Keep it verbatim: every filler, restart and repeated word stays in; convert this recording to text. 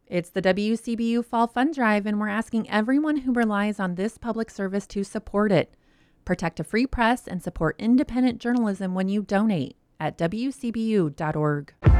It's the W C B U Fall Fund Drive, and we're asking everyone who relies on this public service to support it. Protect a free press and support independent journalism when you donate at W C B U dot org.